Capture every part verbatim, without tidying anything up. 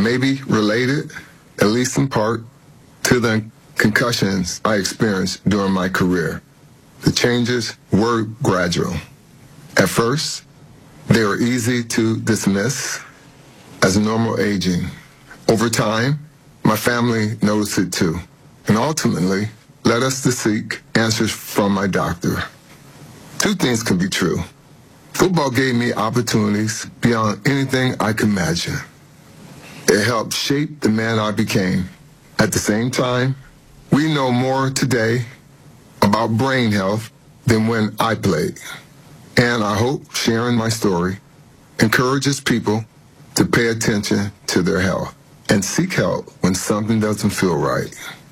may be related, at least in part, to the concussions I experienced during my career. The changes were gradual. At first, they were easy to dismiss as normal aging. Over time, my family noticed it too, and ultimately led us to seek answers from my doctor. Two things can be true. Football gave me opportunities beyond anything I could imagine. It helped shape the man I became. At the same time, we know more today about brain health than when I played. And I hope sharing my story encourages people to pay attention to their health and seek help when something doesn't feel right.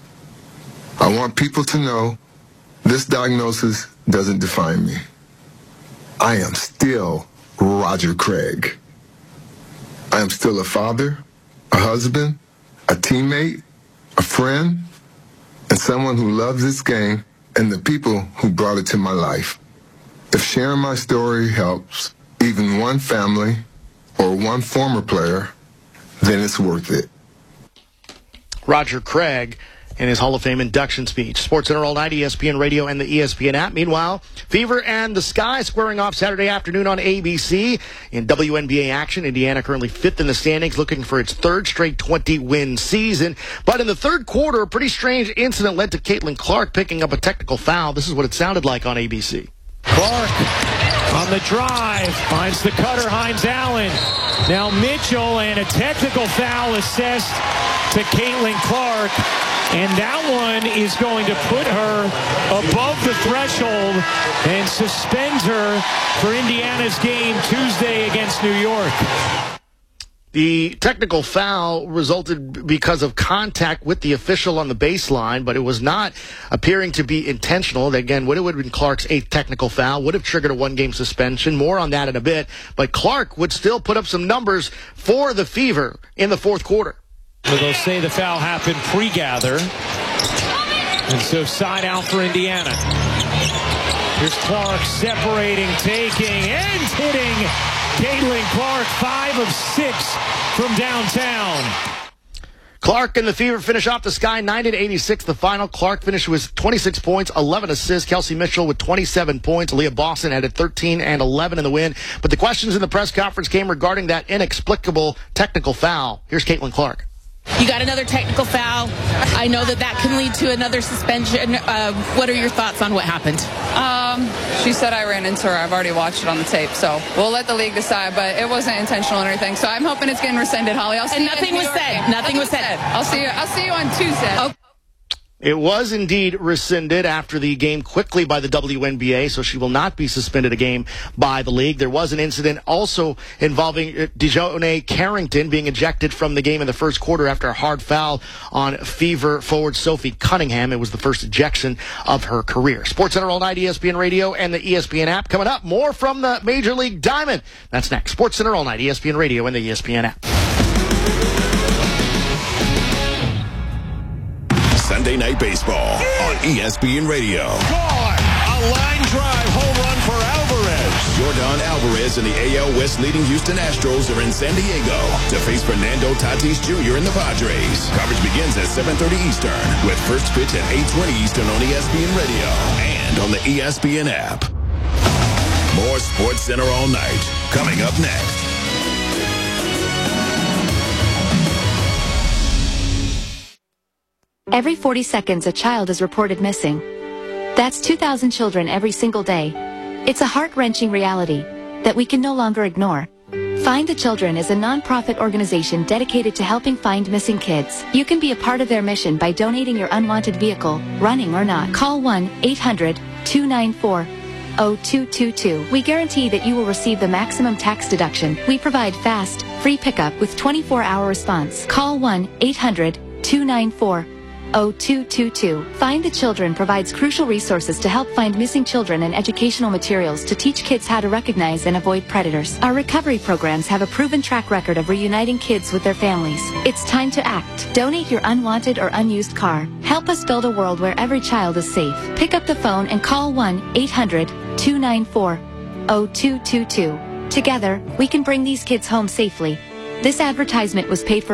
I want people to know this diagnosis doesn't define me. I am still Roger Craig. I am still a father, a husband, a teammate, a friend, and someone who loves this game and the people who brought it to my life. If sharing my story helps even one family or one former player, then it's worth it. Roger Craig in his Hall of Fame induction speech. SportsCenter all night, E S P N Radio and the E S P N app. Meanwhile, Fever and the Sky squaring off Saturday afternoon on A B C. In W N B A action, Indiana currently fifth in the standings, looking for its third straight twenty-win season. But in the third quarter, a pretty strange incident led to Caitlin Clark picking up a technical foul. This is what it sounded like on A B C. Clark on the drive finds the cutter, Hines Allen. Now Mitchell, and a technical foul assessed to Caitlin Clark. And that one is going to put her above the threshold and suspend her for Indiana's game Tuesday against New York. The technical foul resulted because of contact with the official on the baseline, but it was not appearing to be intentional. Again, would have been Clark's eighth technical foul, would have triggered a one-game suspension. More on that in a bit. But Clark would still put up some numbers for the Fever in the fourth quarter. So they'll say the foul happened pre-gather. And so side out for Indiana. Here's Clark separating, taking, and hitting Caitlin Clark, five of six from downtown. Clark and the Fever finish off the Sky ninety to eighty-six. The final, Clark finished with twenty-six points, eleven assists. Kelsey Mitchell with twenty-seven points. Aaliyah Boston added thirteen and eleven in the win. But the questions in the press conference came regarding that inexplicable technical foul. Here's Caitlin Clark. You got another technical foul. I know that that can lead to another suspension. Uh, what are your thoughts on what happened? Um, she said I ran into her. I've already watched it on the tape, so we'll let the league decide. But it wasn't intentional or anything. So I'm hoping it's getting rescinded, Holly. I'll see and you nothing in was New York said. game. Nothing, nothing was said. said. I'll see you. I'll see you on Tuesday. Okay. It was indeed rescinded after the game quickly by the W N B A, so she will not be suspended a game by the league. There was an incident also involving DeJounte Carrington being ejected from the game in the first quarter after a hard foul on Fever forward Sophie Cunningham. It was the first ejection of her career. SportsCenter all night, E S P N Radio and the E S P N app. Coming up, more from the Major League Diamond. That's next. SportsCenter all night, E S P N Radio and the E S P N app. Sunday Night Baseball on E S P N Radio. Gone! A line drive home run for Alvarez. Jordan Alvarez and the A L West leading Houston Astros are in San Diego to face Fernando Tatis Junior and the Padres. Coverage begins at seven thirty Eastern with first pitch at eight twenty Eastern on E S P N Radio and on the E S P N app. More SportsCenter all night coming up next. Every forty seconds, a child is reported missing. That's two thousand children every single day. It's a heart-wrenching reality that we can no longer ignore. Find the Children is a non-profit organization dedicated to helping find missing kids. You can be a part of their mission by donating your unwanted vehicle, running or not. Call one eight hundred two nine four oh two two two. We guarantee that you will receive the maximum tax deduction. We provide fast, free pickup with twenty-four hour response. Call one eight hundred two nine four oh two two two. Find the Children provides crucial resources to help find missing children and educational materials to teach kids how to recognize and avoid predators. Our recovery programs have a proven track record of reuniting kids with their families. It's time to act. Donate your unwanted or unused car. Help us build a world where every child is safe. Pick up the phone and call one eight hundred two nine four oh two two two. Together, we can bring these kids home safely. This advertisement was paid for